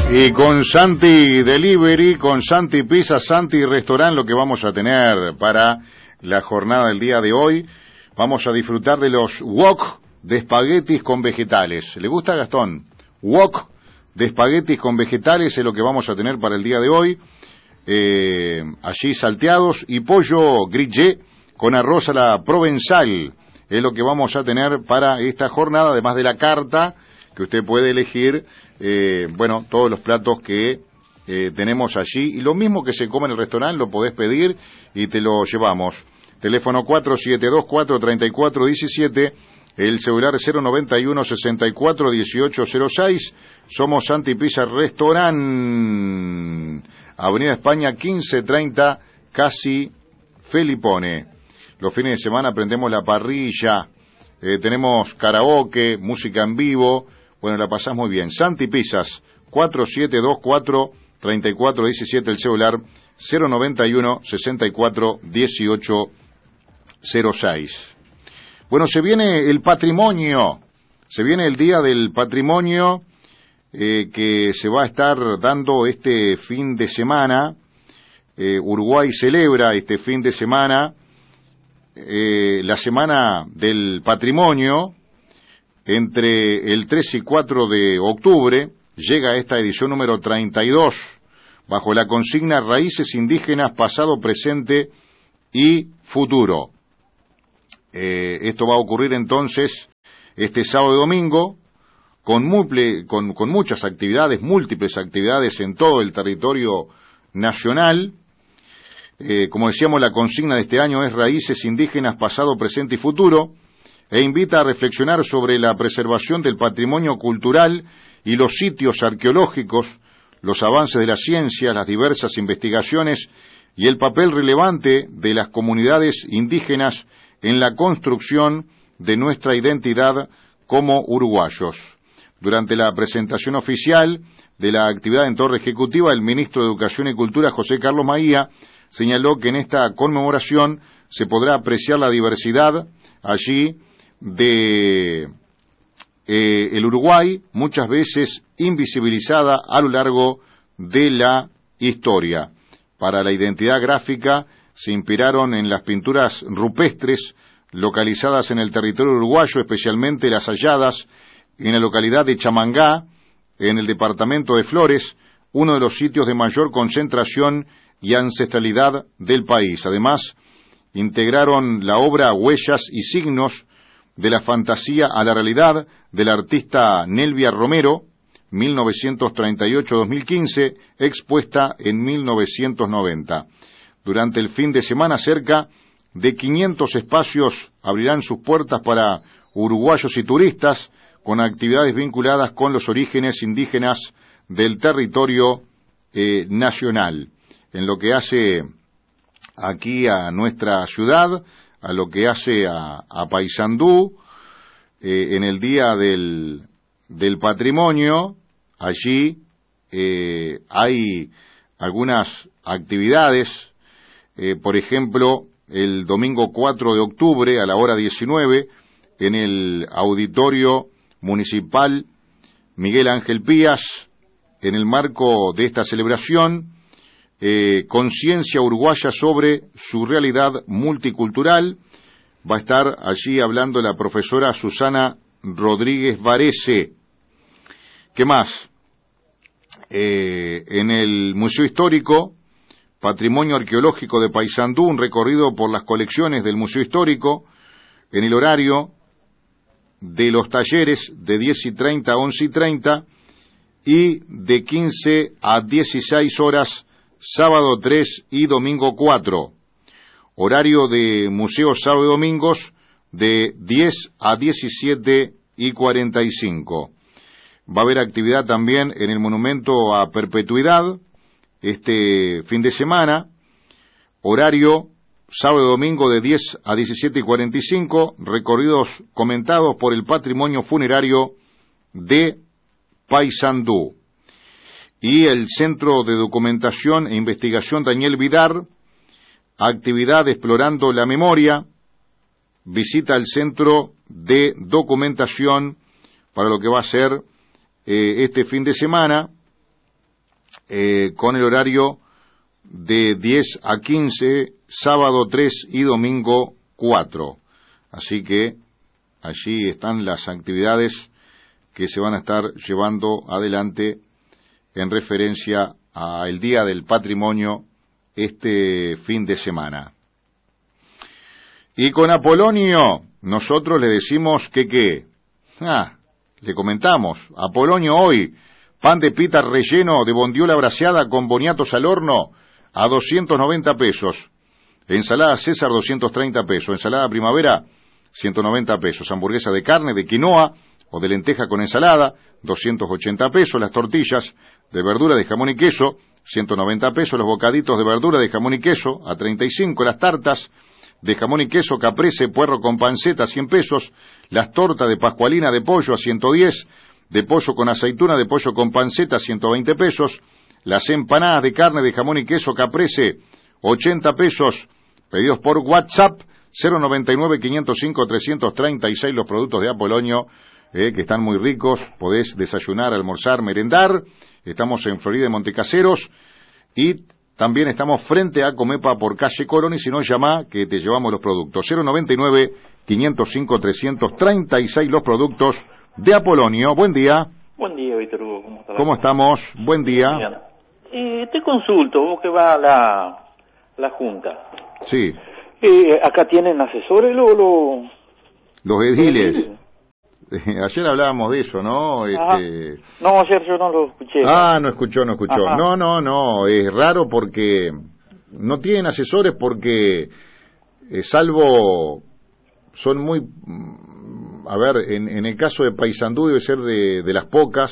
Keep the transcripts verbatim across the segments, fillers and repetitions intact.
Y con Santi Delivery, con Santi Pizza, Santi Restaurant, lo que vamos a tener para la jornada del día de hoy, vamos a disfrutar de los wok de espaguetis con vegetales. ¿Le gusta, Gastón? Wok de espaguetis con vegetales es lo que vamos a tener para el día de hoy. Eh, allí salteados y pollo grillé con arroz a la provenzal es lo que vamos a tener para esta jornada, además de la carta que usted puede elegir. Eh, bueno, todos los platos que eh, tenemos allí, y lo mismo que se come en el restaurante lo podés pedir y te lo llevamos. Teléfono cuatro siete dos, cuatro tres cuatro uno siete, el celular cero noventa y uno, sesenta y cuatro, dieciocho cero seis. Somos Santi Pizza Restaurant, Avenida España quince treinta, casi Felipone. Los fines de semana prendemos la parrilla, eh, tenemos karaoke, música en vivo. Bueno, la pasás muy bien. Santi Pizzas, cuatro siete dos, cuatro tres cuatro uno siete, el celular cero noventa y uno, sesenta y cuatro, dieciocho cero seis. Bueno, se viene el patrimonio, se viene el Día del Patrimonio, eh, que se va a estar dando este fin de semana. eh, Uruguay celebra este fin de semana eh, la Semana del Patrimonio. Entre el tres y cuatro de octubre llega esta edición número treinta y dos, bajo la consigna Raíces Indígenas, Pasado, Presente y Futuro. Eh, esto va a ocurrir entonces este sábado y domingo, con, muple, con, con muchas actividades, múltiples actividades en todo el territorio nacional. Eh, como decíamos, la consigna de este año es Raíces Indígenas, Pasado, Presente y Futuro, e invita a reflexionar sobre la preservación del patrimonio cultural y los sitios arqueológicos, los avances de la ciencia, las diversas investigaciones y el papel relevante de las comunidades indígenas en la construcción de nuestra identidad como uruguayos. Durante la presentación oficial de la actividad en Torre Ejecutiva, el ministro de Educación y Cultura, José Carlos Maía, señaló que en esta conmemoración se podrá apreciar la diversidad allí de eh, el Uruguay, muchas veces invisibilizada a lo largo de la historia. Para la identidad gráfica se inspiraron en las pinturas rupestres localizadas en el territorio uruguayo, especialmente las halladas en la localidad de Chamangá, en el departamento de Flores, uno de los sitios de mayor concentración y ancestralidad del país. Además, integraron la obra Huellas y Signos de la fantasía a la realidad del artista Nelvia Romero, mil novecientos treinta y ocho a dos mil quince, expuesta en mil novecientos noventa. Durante el fin de semana, cerca de quinientos espacios abrirán sus puertas para uruguayos y turistas, con actividades vinculadas con los orígenes indígenas del territorio eh, nacional. En lo que hace aquí a nuestra ciudad, a lo que hace a, a Paysandú, eh, en el Día del, del Patrimonio, allí eh, hay algunas actividades, eh, por ejemplo, el domingo cuatro de octubre a la hora diecinueve, en el Auditorio Municipal Miguel Ángel Pías, en el marco de esta celebración, Eh, conciencia uruguaya sobre su realidad multicultural. Va a estar allí hablando la profesora Susana Rodríguez Varese. ¿Qué más? Eh, en el Museo Histórico, Patrimonio Arqueológico de Paysandú, un recorrido por las colecciones del Museo Histórico, en el horario de los talleres de diez y treinta a once y treinta y de quince a dieciséis horas, sábado tres y domingo cuatro. Horario de museo sábado y domingos de diez a diecisiete y cuarenta y cinco. Va a haber actividad también en el Monumento a Perpetuidad este fin de semana. Horario sábado y domingo de diez a diecisiete y cuarenta y cinco. Recorridos comentados por el Patrimonio Funerario de Paysandú. Y el Centro de Documentación e Investigación Daniel Vidar, actividad explorando la memoria, visita al Centro de Documentación para lo que va a ser eh, este fin de semana, eh, con el horario de diez a quince, sábado tres y domingo cuatro. Así que allí están las actividades que se van a estar llevando adelante en referencia al Día del Patrimonio este fin de semana. Y con Apolonio, nosotros le decimos que qué. Ah, le comentamos, Apolonio hoy, pan de pita relleno de bondiola braseada con boniatos al horno a doscientos noventa pesos. Ensalada César doscientos treinta pesos. Ensalada Primavera ciento noventa pesos. Hamburguesa de carne, de quinoa o de lenteja con ensalada doscientos ochenta pesos. Las tortillas de verdura de jamón y queso ciento noventa pesos. Los bocaditos de verdura de jamón y queso a treinta y cinco. Las tartas de jamón y queso caprese, puerro con panceta cien pesos. Las tortas de pascualina de pollo a ciento diez. De pollo con aceituna, de pollo con panceta ciento veinte pesos. Las empanadas de carne de jamón y queso caprese ochenta pesos. Pedidos por WhatsApp cero noventa y nueve, quinientos cinco, trescientos treinta y seis. Los productos de Apolonio eh, que están muy ricos. Podés desayunar, almorzar, merendar. Estamos en Florida de Montecaseros y también estamos frente a Comepa por calle Colón, y si no, llama que te llevamos los productos. cero noventa y nueve, quinientos cinco, trescientos treinta y seis, los productos de Apolonio. Buen día. Buen día, Víctor Hugo. ¿Cómo estás? ¿Cómo estamos? Buen día. Eh, te consulto, vos que vas a la, la Junta. Sí. Eh, ¿Acá tienen asesores lo, lo... los ediles? Ayer hablábamos de eso, ¿no? Este... No, ayer yo no lo escuché. Ah, no escuchó, no escuchó. Ajá. No, no, no, es raro porque no tienen asesores porque, eh, salvo, son muy, a ver, en, en el caso de Paysandú debe ser de, de las pocas,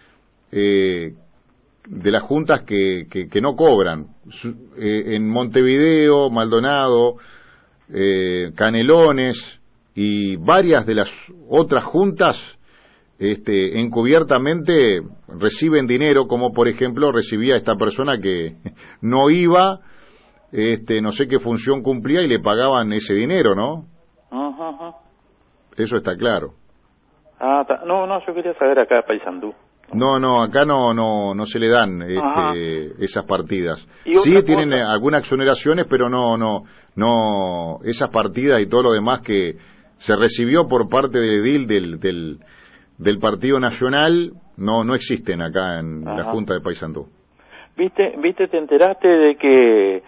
eh, de las juntas que, que, que no cobran. Eh, en Montevideo, Maldonado, eh, Canelones y varias de las otras juntas, este, encubiertamente reciben dinero, como por ejemplo recibía esta persona que no iba, este, no sé qué función cumplía y le pagaban ese dinero, ¿no? Ajá, ajá. Eso está claro. Ah, ta... no, no, yo quería saber acá de Paysandú. No, no, acá no, no, no se le dan este, esas partidas. Sí tienen cosa? algunas exoneraciones, pero no, no, no, esas partidas y todo lo demás que se recibió por parte del edil del, del, del Partido Nacional, no, no existen acá en Ajá. la Junta de Paysandú. ¿Viste, viste, te enteraste de que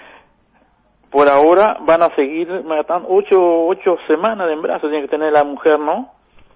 por ahora van a seguir matando ocho, ocho semanas de embarazo tiene que tener la mujer, ¿no?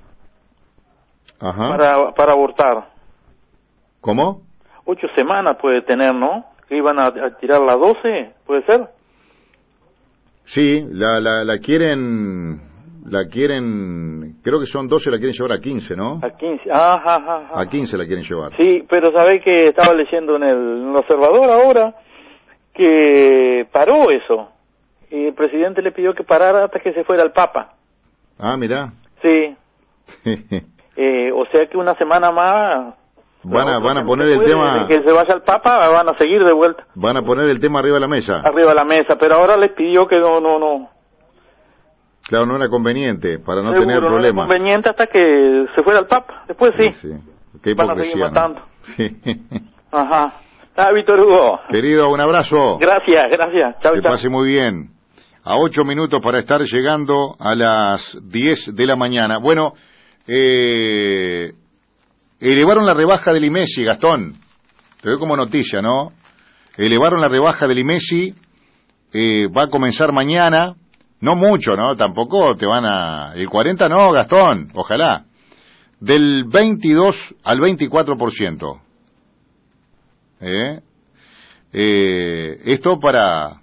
Ajá. Para, para abortar. ¿Cómo? Ocho semanas puede tener, ¿no? Que iban a, a tirar las doce, ¿puede ser? Sí, la, la, la quieren, la quieren, creo que son doce, la quieren llevar a quince, ¿no? A quince, ajá, ajá, ajá. A quince la quieren llevar. Sí, pero sabés que estaba leyendo en el, en el Observador ahora que paró eso. Y el presidente le pidió que parara hasta que se fuera el Papa. Ah, mirá. Sí. eh, o sea que una semana más... Van a, van a poner el tema... De que se vaya el Papa, van a seguir de vuelta. Van a poner el tema arriba de la mesa. Arriba de la mesa, pero ahora les pidió que no, no, no... Claro, no era conveniente, para no Seguro, tener no problemas. No era conveniente hasta que se fuera el Papa. Después sí. Sí, sí. Qué hipocresía, van a seguir matando. ¿no? Sí. Ajá. Ah, Víctor Hugo. Querido, un abrazo. Gracias, gracias. Chau, que chau. pase muy bien. A ocho minutos para estar llegando a las diez de la mañana. Bueno, eh, elevaron la rebaja del IMESI, Gastón. Te doy como noticia, ¿no? Elevaron la rebaja del IMESI, eh, va a comenzar mañana. No mucho, ¿no? Tampoco te van a... El cuarenta no, Gastón, ojalá. Del veintidós al veinticuatro por ciento. ¿Eh? Eh, esto para...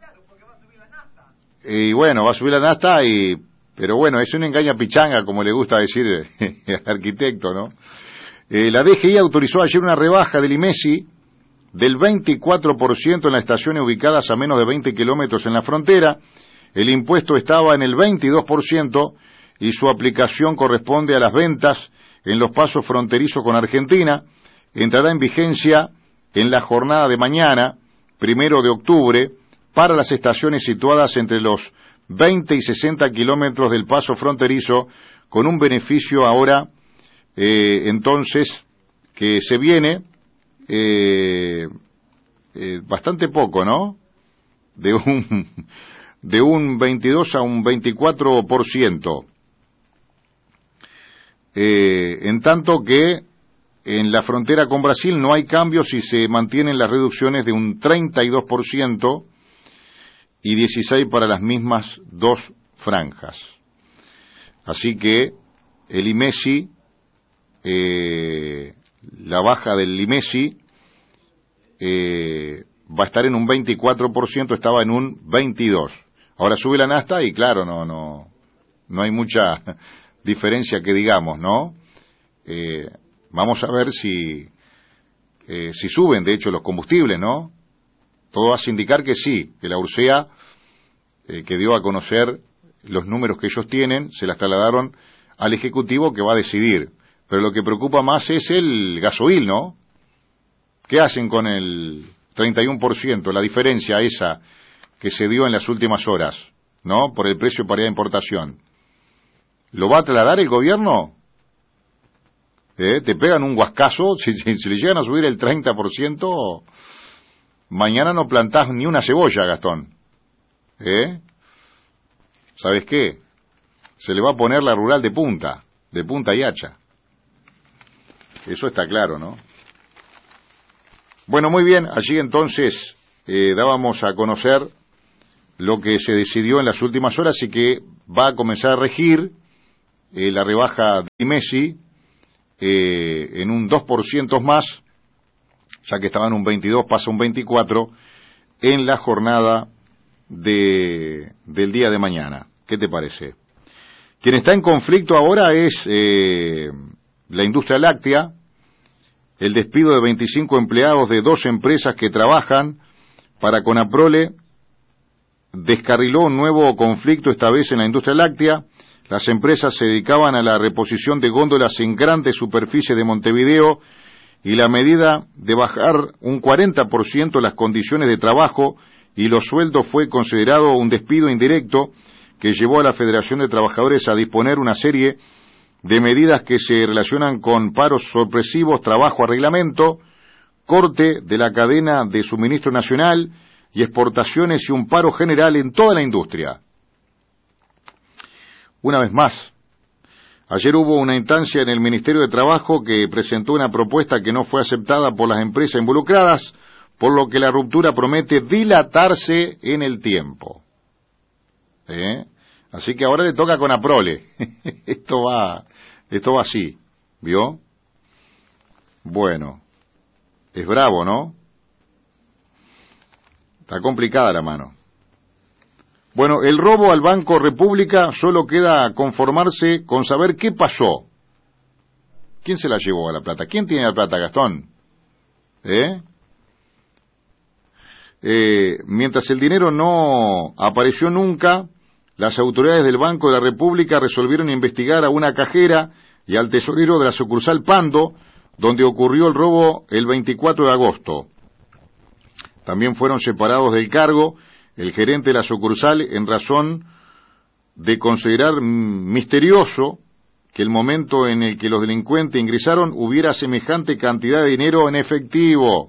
Y bueno, va a subir la nafta, y pero bueno, es una engaña pichanga, como le gusta decir al arquitecto, ¿no? Eh, la D G I autorizó ayer una rebaja del IMESI del veinticuatro por ciento en las estaciones ubicadas a menos de veinte kilómetros en la frontera. El impuesto estaba en el veintidós por ciento y su aplicación corresponde a las ventas en los pasos fronterizos con Argentina. Entrará en vigencia en la jornada de mañana, primero de octubre, para las estaciones situadas entre los veinte y sesenta kilómetros del paso fronterizo, con un beneficio ahora, eh, entonces, que se viene, eh, eh, bastante poco, ¿no? De un, de un veintidós a un veinticuatro por ciento. Eh, en tanto que en la frontera con Brasil no hay cambios y se mantienen las reducciones de un treinta y dos por ciento y dieciséis por ciento para las mismas dos franjas. Así que el IMESI, eh, la baja del IMESI, eh, va a estar en un veinticuatro por ciento, estaba en un veintidós por ciento. Ahora sube la nafta y claro, no, no, no hay mucha diferencia que digamos, ¿no? Eh, vamos a ver si, eh, si suben, de hecho, los combustibles, ¿no? Todo hace indicar que sí, que la Ursea, eh, que dio a conocer los números que ellos tienen, se las trasladaron al Ejecutivo que va a decidir. Pero lo que preocupa más es el gasoil, ¿no? ¿Qué hacen con el treinta y uno por ciento, la diferencia esa que se dio en las últimas horas, ¿no? Por el precio de paridad de importación. ¿Lo va a trasladar el gobierno? ¿Eh? Te pegan un guascazo, si, si, si le llegan a subir el treinta por ciento, mañana no plantás ni una cebolla, Gastón. ¿Eh? ¿Sabes qué? Se le va a poner la rural de punta, de punta y hacha. Eso está claro, ¿no? Bueno, muy bien, allí entonces eh, dábamos a conocer lo que se decidió en las últimas horas y que va a comenzar a regir eh, la rebaja de Messi eh, en un dos por ciento más, ya que estaba en un veintidós, pasa a un veinticuatro en la jornada de del día de mañana. ¿Qué te parece? Quien está en conflicto ahora es eh, la industria láctea. El despido de veinticinco empleados de dos empresas que trabajan para Conaprole descarriló un nuevo conflicto, esta vez en la industria láctea. Las empresas se dedicaban a la reposición de góndolas en grandes superficies de Montevideo y la medida de bajar un cuarenta por ciento las condiciones de trabajo y los sueldos fue considerado un despido indirecto que llevó a la Federación de Trabajadores a disponer una serie de medidas que se relacionan con paros sorpresivos, trabajo a reglamento, corte de la cadena de suministro nacional y exportaciones y un paro general en toda la industria. Una vez más, ayer hubo una instancia en el Ministerio de Trabajo que presentó una propuesta que no fue aceptada por las empresas involucradas, por lo que la ruptura promete dilatarse en el tiempo. ¿Eh? Así que ahora le toca con Conaprole. Esto va, esto va así, ¿vio? Bueno, es bravo, ¿no? Está complicada la mano. Bueno, el robo al Banco República solo queda conformarse con saber qué pasó. ¿Quién se la llevó a la plata? ¿Quién tiene la plata, Gastón? ¿Eh? Eh, mientras el dinero no apareció nunca, las autoridades del Banco de la República resolvieron investigar a una cajera y al tesorero de la sucursal Pando, donde ocurrió el robo el veinticuatro de agosto. También fueron separados del cargo el gerente de la sucursal en razón de considerar misterioso que el momento en el que los delincuentes ingresaron hubiera semejante cantidad de dinero en efectivo.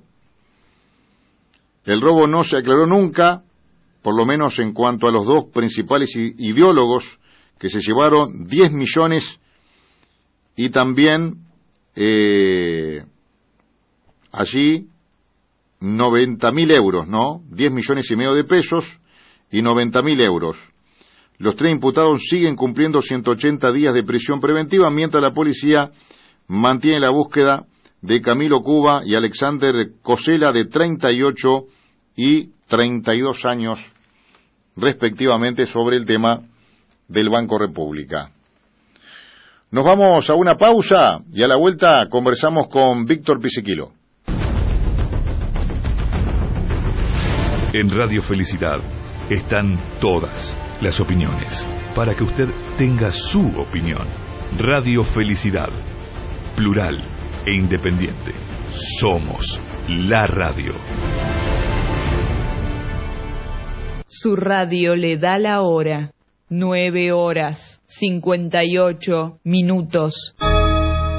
El robo no se aclaró nunca, por lo menos en cuanto a los dos principales ideólogos que se llevaron diez millones y también eh, allí noventa mil euros, ¿no? diez millones y medio de pesos y noventa mil euros. Los tres imputados siguen cumpliendo ciento ochenta días de prisión preventiva, mientras la policía mantiene la búsqueda de Camilo Cuba y Alexander Cosela, de treinta y ocho y treinta y dos años, respectivamente, sobre el tema del Banco República. Nos vamos a una pausa y a la vuelta conversamos con Víctor Pisiquilo. En Radio Felicidad están todas las opiniones, para que usted tenga su opinión. Radio Felicidad, plural e independiente. Somos la radio. Su radio le da la hora. Nueve horas, cincuenta y ocho minutos.